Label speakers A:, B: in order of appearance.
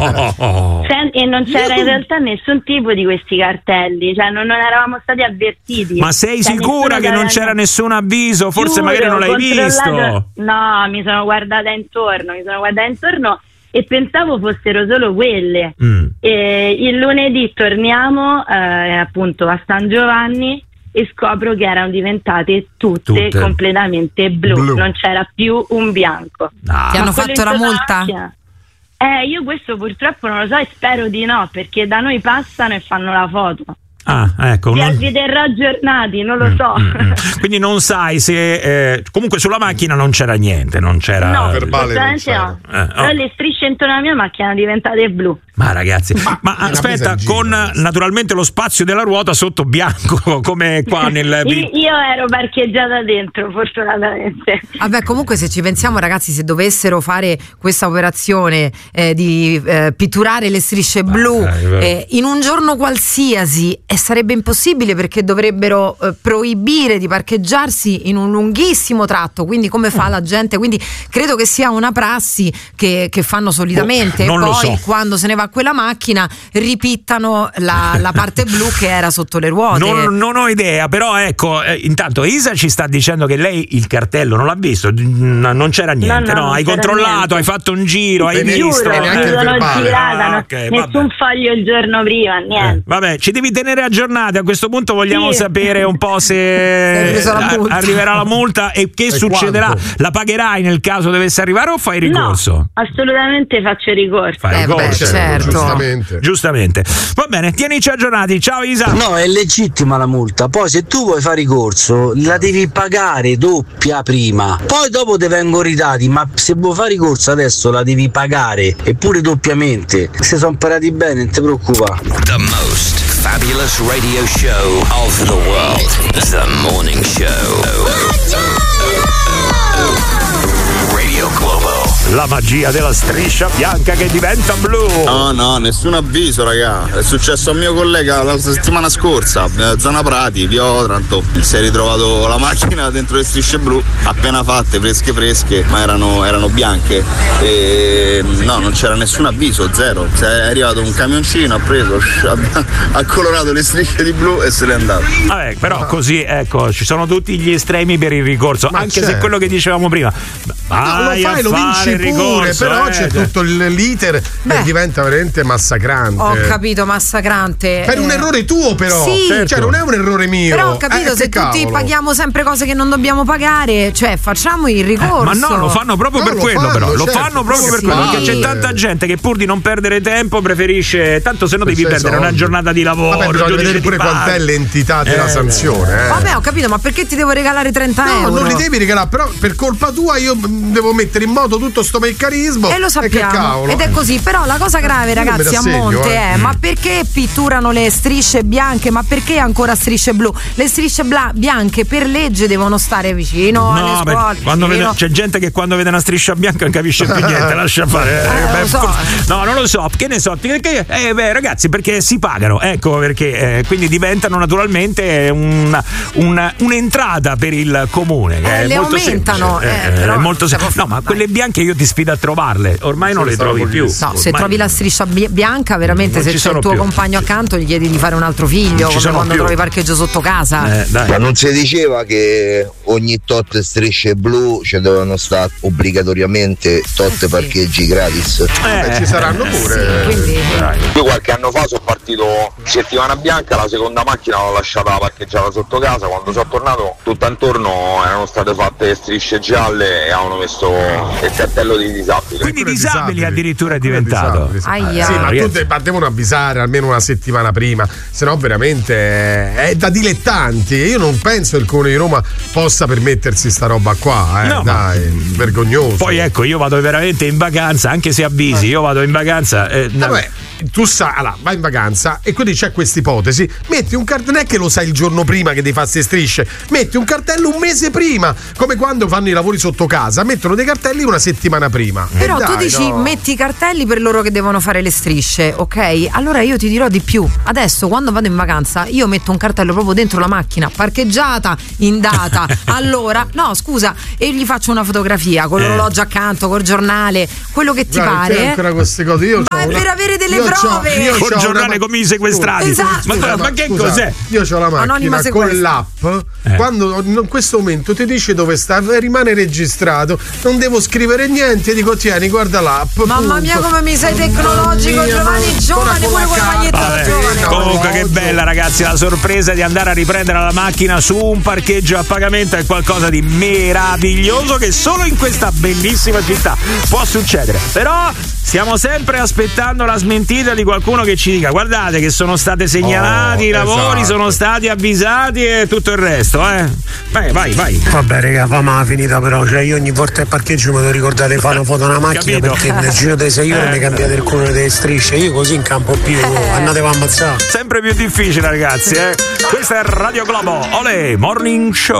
A: E non c'era in realtà nessun tipo di questi cartelli, cioè non eravamo stati avvertiti.
B: Ma sei sicura che non c'era nessun avviso? Forse
A: Giuro,
B: magari non l'hai visto.
A: No, mi sono guardata intorno e pensavo fossero solo quelle. E il lunedì torniamo appunto a San Giovanni e scopro che erano diventate tutte completamente blu. Non c'era più un bianco.
C: Ti hanno fatto la multa?
A: Io questo purtroppo non lo so e spero di no, perché da noi passano e fanno la foto.
B: Ecco,
A: Vi terrò aggiornati, non lo so.
B: Quindi non sai se comunque sulla macchina non c'era niente, non c'era
A: verbale, no. Però le strisce intorno alla mia macchina sono diventate blu.
B: Ma ragazzi, ma aspetta, con naturalmente lo spazio della ruota sotto bianco come qua nel
A: io ero parcheggiata dentro, fortunatamente.
C: Vabbè, comunque se ci pensiamo, ragazzi, se dovessero fare questa operazione di pitturare le strisce blu in un giorno qualsiasi, sarebbe impossibile, perché dovrebbero proibire di parcheggiarsi in un lunghissimo tratto, quindi come fa la gente? Quindi credo che sia una prassi che fanno solitamente, e poi quando se ne va quella macchina ripittano la parte blu che era sotto le ruote.
B: Non ho idea, però ecco, intanto Isa ci sta dicendo che lei il cartello non l'ha visto, non c'era niente, no? Hai controllato, niente. Hai fatto un giro, hai visto?
A: Mi sono girata, nessun foglio il giorno prima, niente.
B: Vabbè, ci devi tenere aggiornati, a questo punto vogliamo sapere un po' se arriverà la multa e che succederà. Quanto? La pagherai nel caso dovesse arrivare o fai ricorso?
A: No, assolutamente faccio ricorso.
B: Fai ricorso,
C: certo.
B: Giustamente. Va bene, tienici aggiornati. Ciao Isa.
D: No, è legittima la multa. Poi se tu vuoi fare ricorso la devi pagare doppia prima, poi dopo ti vengono ridati, ma se vuoi fare ricorso adesso la devi pagare, eppure doppiamente. Se sono parati bene, non ti preoccupa.
E: The most fabulous radio show of the world. The Morning Show. Radio Globo.
B: La magia della striscia bianca che diventa blu.
F: No, nessun avviso, raga. È successo a un mio collega la settimana scorsa, zona Prati, via Otranto. Si è ritrovato la macchina dentro le strisce blu, appena fatte, fresche, ma erano bianche. E no, non c'era nessun avviso, zero. È arrivato un camioncino, ha preso, ha colorato le strisce di blu e se n'è andato.
B: Vabbè, però così, ecco, ci sono tutti gli estremi per il ricorso, ma anche se quello che dicevamo prima.
G: Lo fai, lo vinci pure, però c'è tutto l'iter e diventa veramente massacrante.
C: Ho capito, massacrante.
G: Per un errore tuo, però.
C: Sì.
G: Cioè, non è un errore mio.
C: Però ho capito, se tutti paghiamo sempre cose che non dobbiamo pagare, cioè facciamo il ricorso.
B: Ma no, lo fanno proprio per quello, però. Lo fanno proprio per quello, perché c'è tanta gente che pur di non perdere tempo preferisce, tanto se no devi perdere una giornata di lavoro.
G: Vabbè, bisogna vedere pure quant'è l'entità della sanzione.
C: Vabbè, ho capito, ma perché ti devo regalare 30 euro?
G: No, non li devi regalare, però per colpa tua io devo mettere in moto tutto sto meccanismo.
C: E lo sappiamo, ed è così. Però la cosa grave, ragazzi, a monte è ma perché pitturano le strisce bianche? Ma perché ancora strisce blu? Le strisce bianche per legge devono stare vicino alle scuole.
B: C'è gente che quando vede una striscia bianca non capisce più niente, lascia fare.
C: Lo so.
B: No, non lo so, che ne so, perché ragazzi, perché si pagano, ecco perché quindi diventano naturalmente un'entrata per il comune, che è
C: le
B: molto
C: aumentano,
B: è molto no, ma quelle bianche io ti sfido a trovarle, ormai non le trovi più.
C: No, se trovi la striscia bianca, veramente, se c'è il tuo compagno accanto gli chiedi di fare un altro figlio, come quando trovi parcheggio sotto casa.
H: Ma non si diceva che ogni tot strisce blu ci devono stare obbligatoriamente tot parcheggi gratis?
G: Ci saranno pure.
C: Quindi...
H: Io qualche anno fa sono partito settimana bianca, la seconda macchina l'ho lasciata parcheggiata sotto casa, quando sono tornato tutto intorno erano state fatte strisce gialle e avevano messo il cartello di disabili.
B: Quindi disabili addirittura è diventato.
G: Sì, ma tu devono avvisare almeno una settimana prima, se no veramente è da dilettanti. Io non penso che il Comune di Roma possa permettersi sta roba qua,
B: no,
G: dai, vergognoso.
B: Poi ecco, io vado veramente in vacanza, anche se avvisi, io vado in vacanza.
G: tu sai, allora, vai in vacanza e quindi c'è questa ipotesi, metti un cartello, non è che lo sai il giorno prima che devi fare queste strisce, metti un cartello un mese prima, come quando fanno i lavori sotto casa, mettono dei cartelli una settimana prima.
C: Però tu dici metti i cartelli per loro che devono fare le strisce, ok? Allora io ti dirò di più, adesso quando vado in vacanza io metto un cartello proprio dentro la macchina, parcheggiata in data, allora, no scusa, e gli faccio una fotografia con l'orologio accanto, col giornale, quello che ti pare.
G: Ancora queste cose.
C: Ma è per avere delle prove.
B: Col giornale come i sequestrati.
C: Esatto.
B: Ma che cos'è?
G: Io ho la macchina con l'app, quando in questo momento ti dice dove sta, rimane registrato, non devo scrivere niente, dico tieni, guarda l'app.
C: Mamma mia come mi sei tecnologico, Giovanni, giovane pure con la maglietta giovane.
B: Comunque che bella ragazzi, la sorpresa di andare a riprendere la macchina su un parcheggio a pagamento è qualcosa di meraviglioso che solo in questa bellissima città può succedere. Però stiamo sempre aspettando la smentita di qualcuno che ci dica guardate che sono state segnalati i lavori, sono stati avvisati e tutto il resto, vai.
I: Vabbè raga, fama finita però, cioè io ogni volta che parcheggio mi devo ricordare di fare una foto a una macchina. Capito? Perché nel giro dei 6 ore mi cambiate il colore delle strisce, io così in campo più andatevo a ammazzare.
B: Sempre più difficile ragazzi, Questa è Radio Globo, Olè Morning Show.